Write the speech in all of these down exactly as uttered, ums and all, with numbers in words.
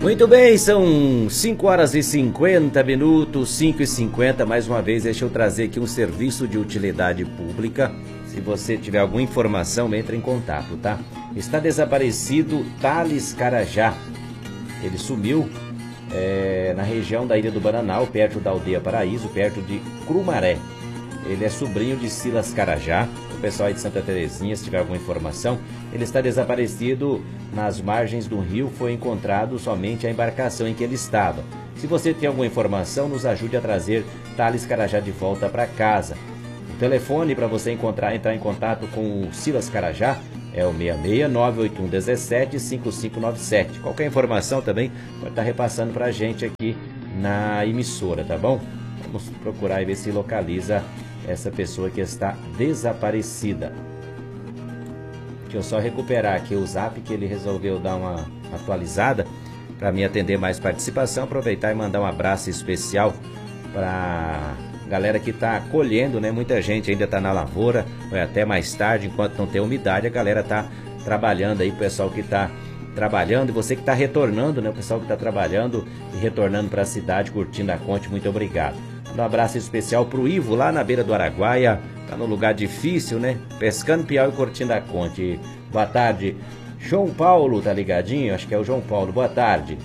Muito bem, são cinco horas e cinquenta minutos, cinco e cinquenta. Mais uma vez, deixa eu trazer aqui um serviço de utilidade pública. Se você tiver alguma informação, entre em contato, tá? Está desaparecido Thales Carajá. Ele sumiu é, na região da Ilha do Bananal, perto da Aldeia Paraíso, perto de Crumaré. Ele é sobrinho de Silas Carajá. O pessoal aí de Santa Terezinha, se tiver alguma informação, ele está desaparecido nas margens do rio. Foi encontrado somente a embarcação em que ele estava. Se você tem alguma informação, nos ajude a trazer Thales Carajá de volta para casa. O telefone para você encontrar, entrar em contato com o Silas Carajá é o seis seis nove oito um um sete cinco cinco nove sete. Qualquer informação também pode estar repassando para a gente aqui na emissora, tá bom? Vamos procurar e ver se localiza essa pessoa que está desaparecida. Deixa eu só recuperar aqui o zap, que ele resolveu dar uma atualizada para me atender mais participação. Aproveitar e mandar um abraço especial para galera que está colhendo, né? Muita gente ainda está na lavoura, vai até mais tarde, enquanto não tem umidade, a galera está trabalhando aí, o pessoal que está trabalhando, e você que está retornando, né? O pessoal que está trabalhando e retornando para a cidade, curtindo a Conte, muito obrigado. Um abraço especial pro Ivo, lá na beira do Araguaia, tá no lugar difícil, né? Pescando piau e curtindo a Conte. Boa tarde. João Paulo, tá ligadinho? Acho que é o João Paulo. Boa tarde.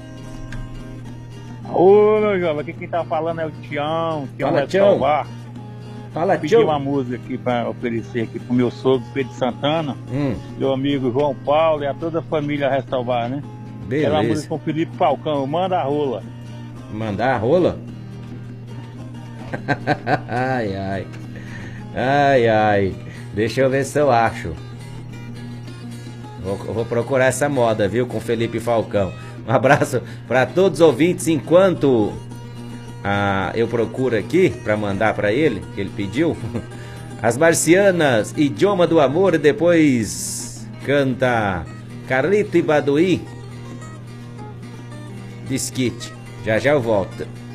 Ô, meu jovem, aqui quem tá falando é o Tião. Tião Fala, Tião. Fala, Pedi Tião. uma música aqui pra oferecer aqui pro meu sogro, Pedro Santana, Hum. meu amigo João Paulo e a toda a família Ressalvar, né? Beleza. Aquela música com o Felipe Falcão, Manda a Rola. Mandar a rola? Ai, ai. Ai, ai. Deixa eu ver se eu acho. Vou, vou procurar essa moda, viu? Com Felipe Falcão. Um abraço para todos os ouvintes. Enquanto ah, eu procuro aqui para mandar para ele, que ele pediu. As Marcianas, Idioma do Amor. E depois canta Carlito e Baduí. Disquite. Já já eu volto.